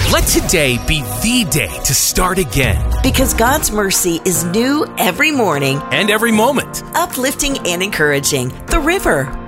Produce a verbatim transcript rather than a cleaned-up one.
Let today be the day to start again. Because God's mercy is new every morning, And every moment. uplifting and encouraging. The River.